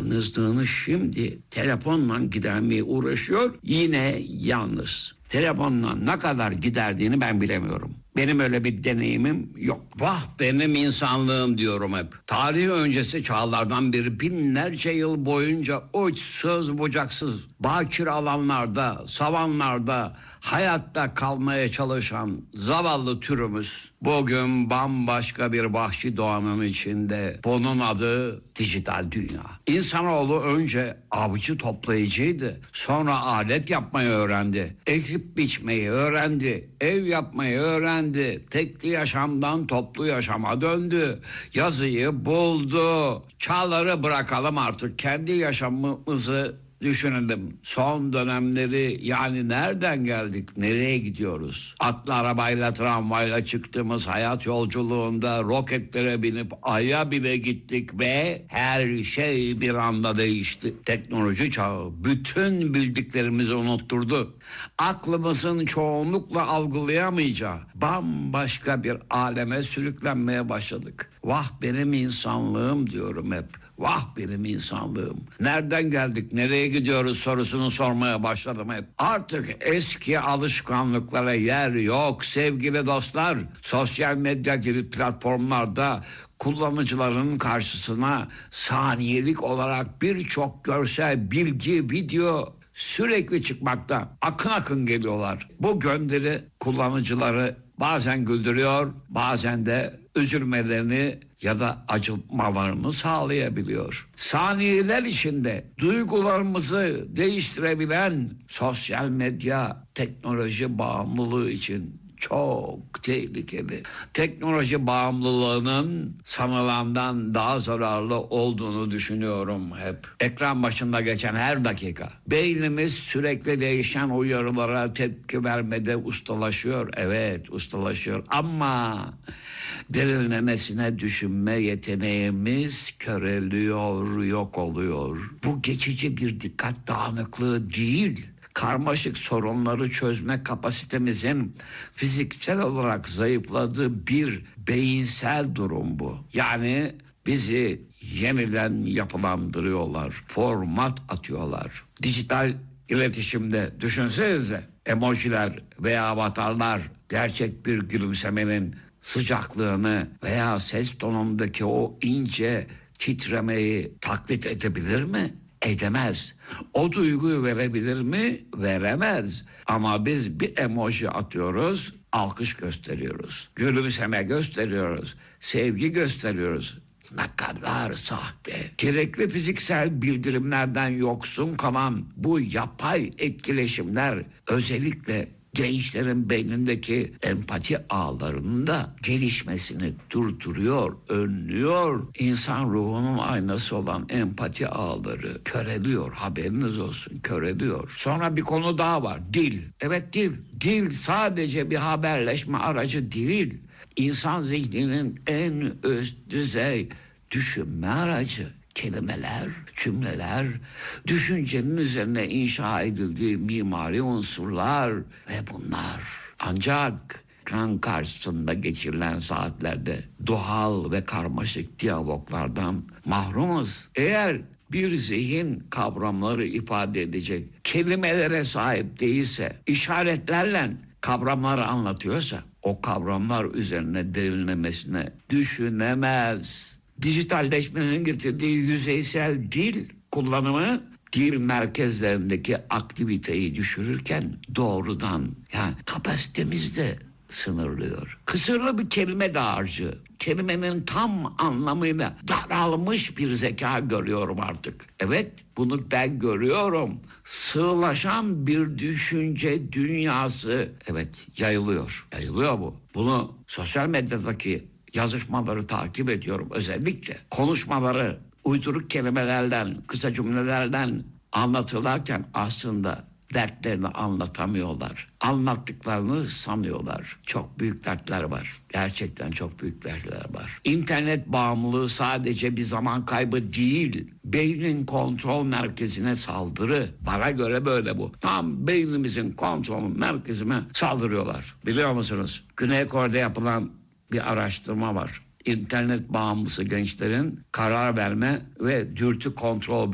yalnızlığını şimdi telefonla gidermeye uğraşıyor. Yine yalnız. Telefonla ne kadar giderdiğini ben bilemiyorum. Benim öyle bir deneyimim yok. Vah benim insanlığım diyorum hep. Tarih öncesi çağlardan beri binlerce yıl boyunca uçsuz bucaksız bakir alanlarda, savanlarda hayatta kalmaya çalışan zavallı türümüz bugün bambaşka bir vahşi doğanın içinde. Bunun adı dijital dünya. İnsanoğlu önce avcı toplayıcıydı. Sonra alet yapmayı öğrendi. Ekip biçmeyi öğrendi. Ev yapmayı öğrendi. Tekli yaşamdan toplu yaşama döndü. Yazıyı buldu. Çağları bırakalım artık. Kendi yaşamımızı düşünelim. Son dönemleri, yani nereden geldik, nereye gidiyoruz? Atlı arabayla, tramvayla çıktığımız hayat yolculuğunda roketlere binip Ay'a bile gittik ve her şey bir anda değişti. Teknoloji çağı bütün bildiklerimizi unutturdu. Aklımızın çoğunlukla algılayamayacağı bambaşka bir aleme sürüklenmeye başladık. Vah benim insanlığım diyorum hep. Vah benim insanlığım. Nereden geldik, nereye gidiyoruz sorusunu sormaya başladım hep. Artık eski alışkanlıklara yer yok sevgili dostlar. Sosyal medya gibi platformlarda kullanıcıların karşısına saniyelik olarak birçok görsel, bilgi, video sürekli çıkmakta. Akın akın geliyorlar. Bu gönderi kullanıcıları bazen güldürüyor, bazen de üzülmelerini ya da acımalarını sağlayabiliyor. Saniyeler içinde duygularımızı değiştirebilen sosyal medya teknoloji bağımlılığı için çok tehlikeli. Teknoloji bağımlılığının sanılandan daha zararlı olduğunu düşünüyorum hep. Ekran başında geçen her dakika. Beynimiz sürekli değişen uyarılara tepki vermede ustalaşıyor. Evet, ustalaşıyor ama derinlemesine düşünme yeteneğimiz köreliyor, yok oluyor. Bu geçici bir dikkat dağınıklığı değil. Karmaşık sorunları çözme kapasitemizin fiziksel olarak zayıfladığı bir beyinsel durum bu. Yani bizi yeniden yapılandırıyorlar, format atıyorlar. Dijital iletişimde düşünsenize emojiler veya avatarlar gerçek bir gülümsemenin sıcaklığını veya ses tonundaki o ince titremeyi taklit edebilir mi? Edemez. O duyguyu verebilir mi? Veremez. Ama biz bir emoji atıyoruz, alkış gösteriyoruz. Gülümseme gösteriyoruz, sevgi gösteriyoruz. Ne kadar sahte. Gerekli fiziksel bildirimlerden yoksun kalan bu yapay etkileşimler özellikle gençlerin beynindeki empati ağlarının da gelişmesini durduruyor, önlüyor. İnsan ruhunun aynası olan empati ağları köreliyor. Haberiniz olsun, köreliyor. Sonra bir konu daha var. Dil. Evet, dil. Dil sadece bir haberleşme aracı değil. İnsan zihninin en üst düzey düşünme aracı. Kelimeler, cümleler, düşüncenin üzerine inşa edildiği mimari unsurlar ve bunlar ancak ekran karşısında geçirilen saatlerde doğal ve karmaşık diyaloglardan mahrumuz. Eğer bir zihin kavramları ifade edecek kelimelere sahip değilse, işaretlerle kavramları anlatıyorsa, o kavramlar üzerine derinlemesine düşünemez. Dijitalleşmenin getirdiği yüzeysel dil kullanımı dil merkezlerindeki aktiviteyi düşürürken doğrudan yani kapasitemiz de sınırlıyor. Kısırlı bir kelime dağarcığı. Kelimenin tam anlamıyla daralmış bir zeka görüyorum artık. Evet, bunu ben görüyorum. Sığlaşan bir düşünce dünyası evet yayılıyor. Yayılıyor bu. Bunu sosyal medyadaki yazışmaları takip ediyorum özellikle. Konuşmaları uyduruk kelimelerden, kısa cümlelerden anlatırlarken aslında dertlerini anlatamıyorlar. Anlattıklarını sanıyorlar. Çok büyük dertler var. Gerçekten çok büyük dertler var. İnternet bağımlılığı sadece bir zaman kaybı değil. Beynin kontrol merkezine saldırı. Bana göre böyle bu. Tam beynimizin kontrol merkezine saldırıyorlar. Biliyor musunuz? Güney Kore'de yapılan bir araştırma var. İnternet bağımlısı gençlerin karar verme ve dürtü kontrol